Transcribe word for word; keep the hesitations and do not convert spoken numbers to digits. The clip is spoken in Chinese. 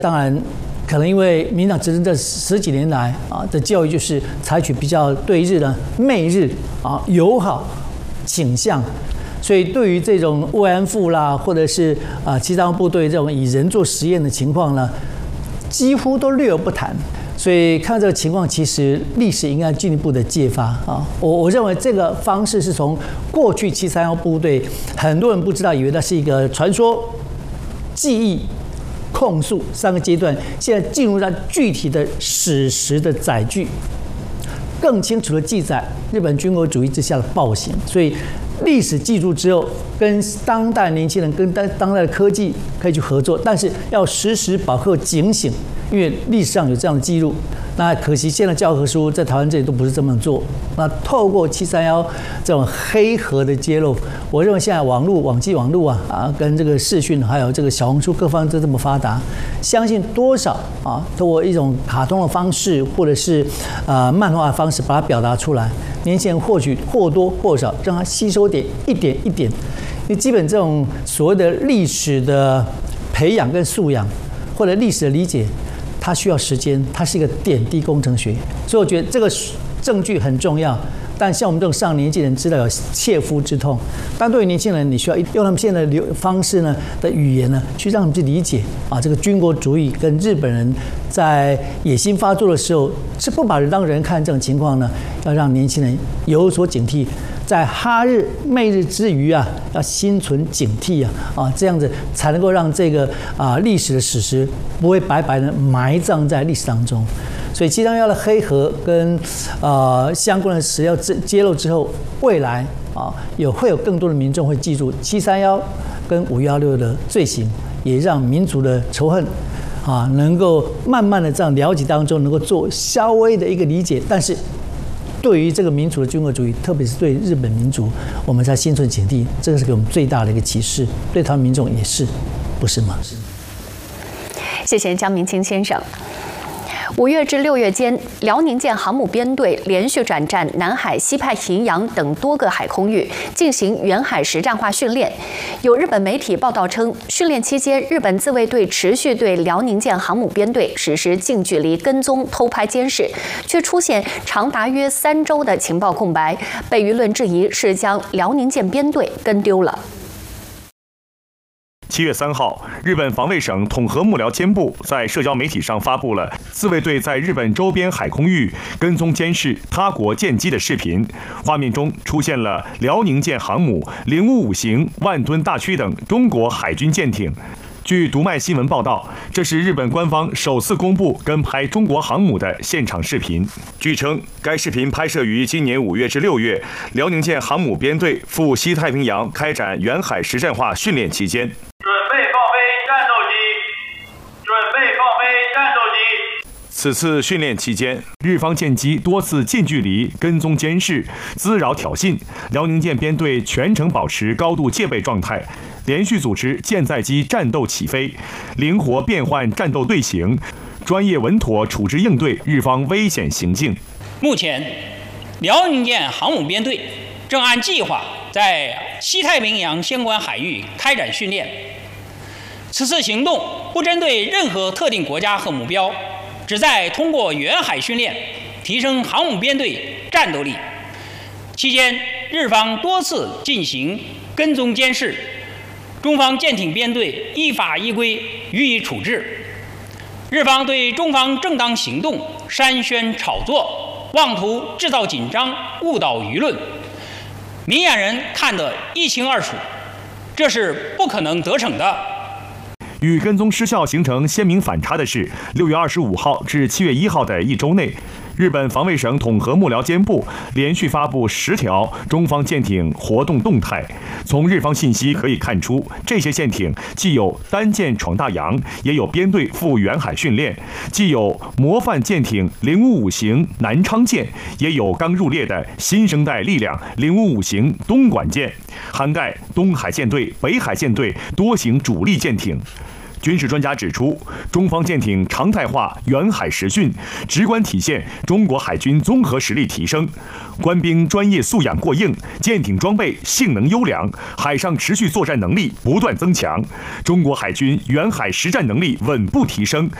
当然，可能因为民进党执政这十几年来啊的教育就是采取比较对日的媚日啊友好倾向，所以对于这种慰安妇啦，或者是啊七三幺部队这种以人做实验的情况呢，几乎都略而不谈。所以看这个情况，其实历史应该进一步的揭发啊！我我认为这个方式是从过去七三幺部队，很多人不知道，以为那是一个传说、记忆。控诉三个阶段，现在进入到具体的史实的载具，更清楚的记载日本军国主义之下的暴行。所以历史记住之后，跟当代年轻人、跟当当代的科技可以去合作，但是要时时保持警醒，因为历史上有这样的记录。那可惜现在教科书在台湾这里都不是这么做。那透过七三幺这种黑盒的揭露，我认为现在网络、网际网络啊啊，跟这个视讯还有这个小红书各方都这么发达，相信多少啊，通过一种卡通的方式或者是呃漫画的方式把它表达出来，年轻人或许或多或少让他吸收点一点一点。因为基本这种所谓的历史的培养跟素养，或者历史的理解。它需要时间，它是一个点滴工程学，所以我觉得这个证据很重要。但像我们这种上年纪人知道有切肤之痛，但对于年轻人，你需要用他们现在的方式呢的语言呢，去让他们去理解啊，这个军国主义跟日本人在野心发作的时候是不把人当人看这种情况呢，要让年轻人有所警惕。在哈日媚日之余啊，要心存警惕啊啊，这样子才能够让这个啊历史的史实不会白白的埋葬在历史当中。所以七三幺的黑盒跟呃相关的史料揭露之后，未来啊有会有更多的民众会记住七三幺跟五一二六的罪行，也让民族的仇恨啊能够慢慢的这样了解当中，能够做稍微的一个理解，但是。对于这个民主的军国主义，特别是对日本民族，我们才心存警惕，这个是给我们最大的一个启示，对他们民众也是，不是吗？ 谢谢张明清先生。五月至六月间，辽宁舰航母编队连续转战南海、西太平洋等多个海空域，进行远海实战化训练。有日本媒体报道称，训练期间，日本自卫队持续对辽宁舰航母编队实施近距离跟踪、偷拍监视，却出现长达约三周的情报空白，被舆论质疑是将辽宁舰编队跟丢了。 七月三号，日本防卫省统合幕僚监部在社交媒体上发布了自卫队在日本周边海空域跟踪监视他国舰机的视频，画面中出现了辽宁舰航母、零五五型万吨大驱等中国海军舰艇。据读卖新闻报道，这是日本官方首次公布跟拍中国航母的现场视频。据称，该视频拍摄于今年五月至六月，辽宁舰航母编队赴西太平洋开展远海实战化训练期间。 准备放飞战斗机，准备放飞战斗机。 此次训练期间，日方舰机多次近距离跟踪监视、滋扰挑衅，辽宁舰编队全程保持高度戒备状态。连续组织舰载机战斗起飞，灵活变换战斗队形，专业稳妥处置应对日方危险行径。 目前，辽宁舰航母编队正按计划在西太平洋相关海域开展训练。此次行动不针对任何特定国家和目标，旨在通过远海训练提升航母编队战斗力。期间，日方多次进行跟踪监视。中方舰艇编队依法依规予以处置，日方对中方正当行动煽宣炒作，妄图制造紧张、误导舆论，明眼人看得一清二楚，这是不可能得逞的。 与跟踪失效形成鲜明反差的是，六月二十五号至七月一号的一周内，日本防卫省统合幕僚监部连续发布十条中方舰艇活动动态。从日方信息可以看出，这些舰艇既有单舰闯大洋，也有编队赴远海训练；既有模范舰艇零五五型南昌舰，也有刚入列的新生代力量零五五型东莞舰，涵盖东海舰队、北海舰队多型主力舰艇。 军事专家指出，中方舰艇常态化远海实训，直观体现中国海军综合实力提升，官兵专业素养过硬，舰艇装备性能优良，海上持续作战能力不断增强，中国海军远海实战能力稳步提升，